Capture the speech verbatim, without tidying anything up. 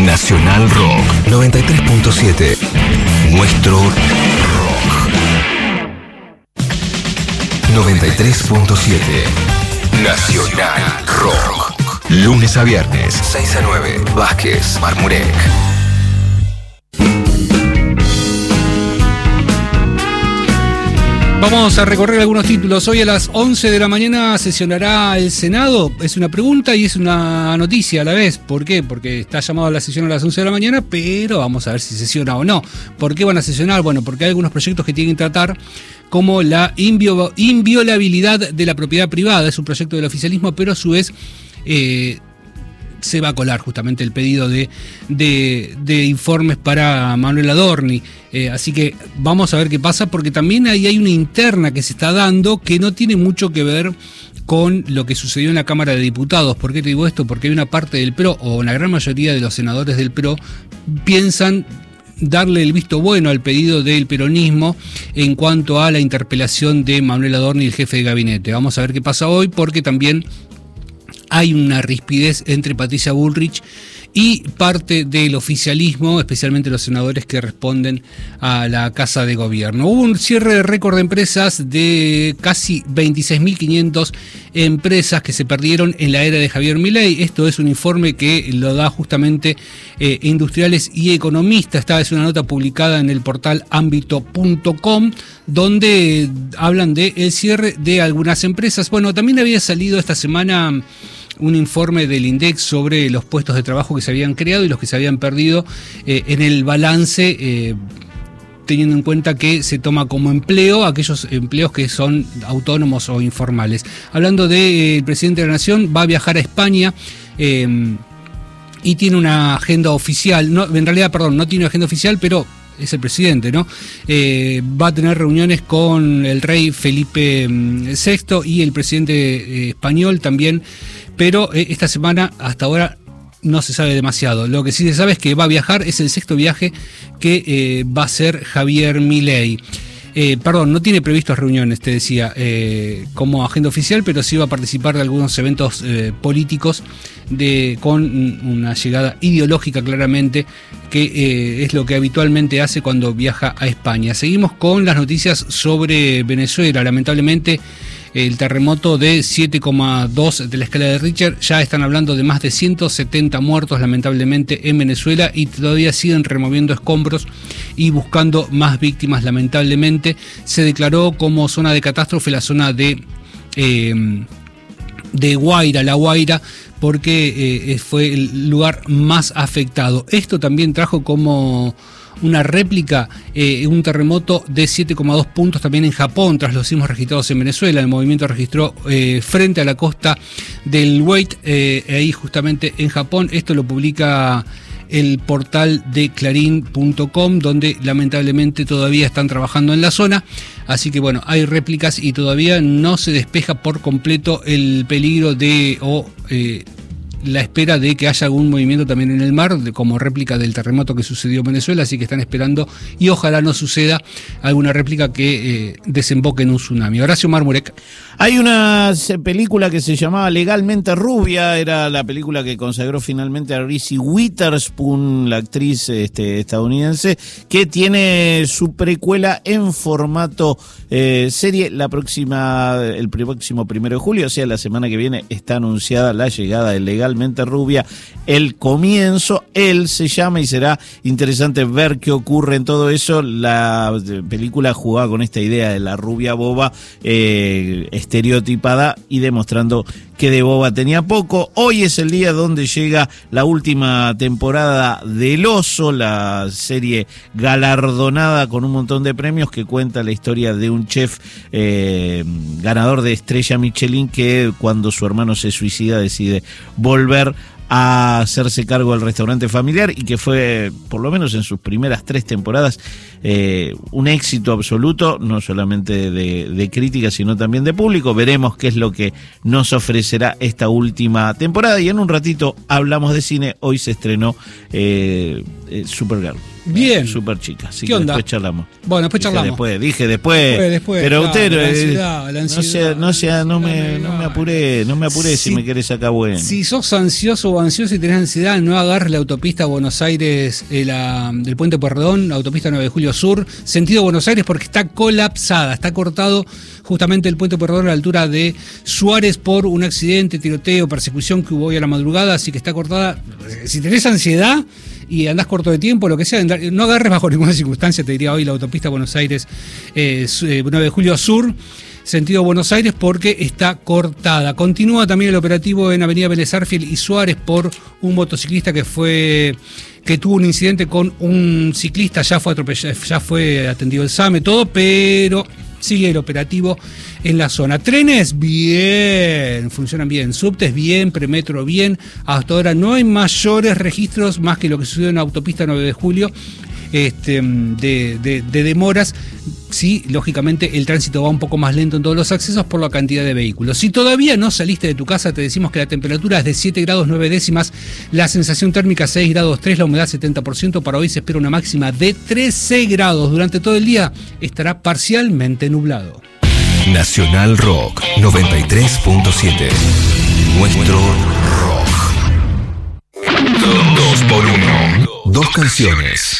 Nacional Rock noventa y tres punto siete. Nuestro rock. noventa y tres punto siete. Nacional Rock. Lunes a viernes, seis a nueve. Vázquez, Marmurek. Vamos a recorrer algunos títulos. Hoy a las once de la mañana sesionará el Senado. Es una pregunta y es una noticia a la vez. ¿Por qué? Porque está llamado a la sesión a las once de la mañana, pero vamos a ver si sesiona o no. ¿Por qué van a sesionar? Bueno, porque hay algunos proyectos que tienen que tratar, como la invio- inviolabilidad de la propiedad privada. Es un proyecto del oficialismo, pero a su vez eh, se va a colar justamente el pedido de, de, de informes para Manuel Adorni. Eh, así que vamos a ver qué pasa, porque también ahí hay una interna que se está dando que no tiene mucho que ver con lo que sucedió en la Cámara de Diputados. ¿Por qué te digo esto? Porque hay una parte del P R O, o una gran mayoría de los senadores del P R O, piensan darle el visto bueno al pedido del peronismo en cuanto a la interpelación de Manuel Adorni, el jefe de gabinete. Vamos a ver qué pasa hoy, porque también hay una rispidez entre Patricia Bullrich y parte del oficialismo, especialmente los senadores que responden a la Casa de Gobierno. Hubo un cierre de récord de empresas de casi veintiséis mil quinientas empresas que se perdieron en la era de Javier Milei. Esto es un informe que lo da justamente eh, Industriales y Economista. Esta es una nota publicada en el portal ámbito punto com, donde hablan de el cierre de algunas empresas. Bueno, también había salido esta semana un informe del INDEX sobre los puestos de trabajo que se habían creado y los que se habían perdido eh, en el balance, eh, teniendo en cuenta que se toma como empleo aquellos empleos que son autónomos o informales. Hablando del eh, presidente de la Nación, va a viajar a España eh, y tiene una agenda oficial. No, en realidad, perdón, no tiene una agenda oficial, pero es el presidente, ¿no? Eh, va a tener reuniones con el rey Felipe sexto y el presidente eh, español también, pero eh, esta semana hasta ahora no se sabe demasiado. Lo que sí se sabe es que va a viajar, es el sexto viaje que eh, va a hacer Javier Milei. Eh, perdón, no tiene previstas reuniones, te decía, eh, como agenda oficial, pero sí va a participar de algunos eventos eh, políticos de, con una llegada ideológica claramente, que eh, es lo que habitualmente hace cuando viaja a España. Seguimos con las noticias sobre Venezuela. Lamentablemente, el terremoto de siete coma dos de la escala de Richter, ya están hablando de más de ciento setenta muertos lamentablemente en Venezuela, y todavía siguen removiendo escombros y buscando más víctimas lamentablemente. Se declaró como zona de catástrofe la zona de, eh, de Guaira, La Guaira, porque eh, fue el lugar más afectado. Esto también trajo como una réplica, eh, un terremoto de siete coma dos puntos también en Japón, tras los sismos registrados en Venezuela. El movimiento registró eh, frente a la costa del Wait, eh, ahí justamente en Japón. Esto lo publica el portal de clarín punto com, donde lamentablemente todavía están trabajando en la zona. Así que bueno, hay réplicas y todavía no se despeja por completo el peligro de o eh, la espera de que haya algún movimiento también en el mar, de, como réplica del terremoto que sucedió en Venezuela. Así que están esperando, y ojalá no suceda alguna réplica que eh, desemboque en un tsunami. Horacio Marmurek. Hay una película que se llamaba Legalmente Rubia, era la película que consagró finalmente a Reese Witherspoon, la actriz este, estadounidense, que tiene su precuela en formato eh, serie la próxima, el próximo primero de julio, o sea, la semana que viene está anunciada la llegada de Legalmente Rubia, el comienzo. Él se llama, y será interesante ver qué ocurre en todo eso. La película jugaba con esta idea de la rubia boba, eh, estereotipada, y demostrando que de boba tenía poco. Hoy es el día donde llega la última temporada del Oso, la serie galardonada con un montón de premios, que cuenta la historia de un chef eh, ganador de estrella Michelin, que cuando su hermano se suicida decide volver a hacerse cargo del restaurante familiar, y que fue, por lo menos en sus primeras tres temporadas, eh, un éxito absoluto, no solamente de, de crítica, sino también de público. Veremos qué es lo que nos ofrecerá esta última temporada, y en un ratito hablamos de cine. Hoy se estrenó eh, eh, Supergirl. Bien. Súper chica. Así ¿Qué que onda? después charlamos. Bueno, después dije charlamos. Después, dije después. Después, después, Pero claro, usted, la eh, ansiedad, la no sea, ansiedad, no sea, no la me, ansiedad, no me apuré, no me apuré si, Si- me querés acá bueno. Si sos ansioso o ansioso y tenés ansiedad, no agarres la autopista Buenos Aires, eh, la, del Puente Pueyrredón, autopista nueve de julio Sur, sentido Buenos Aires, porque está colapsada, está cortado justamente el Puente Pueyrredón a la altura de Suárez por un accidente, tiroteo, persecución que hubo hoy a la madrugada, así que está cortada. Si tenés ansiedad y andás corto de tiempo, lo que sea, no agarres bajo ninguna circunstancia, te diría hoy, la autopista Buenos Aires eh, nueve de julio Sur, sentido Buenos Aires, porque está cortada. Continúa también el operativo en Avenida Vélez Arfiel y Suárez por un motociclista que fue que tuvo un incidente con un ciclista, ya fue atropellado, ya fue atendido el SAME, todo, pero sigue el operativo en la zona. Trenes, bien, funcionan bien. Subtes, bien. Premetro, bien. Hasta ahora no hay mayores registros, más que lo que sucedió en la autopista nueve de julio, este, de, de, de demoras. Sí, lógicamente el tránsito va un poco más lento en todos los accesos por la cantidad de vehículos. Si todavía no saliste de tu casa, te decimos que la temperatura es de siete grados nueve décimas, la sensación térmica seis grados tres, la humedad setenta por ciento. Para hoy se espera una máxima de trece grados. Durante todo el día estará parcialmente nublado. Nacional Rock noventa y tres punto siete. Nuestro rock. Dos por uno. Dos canciones.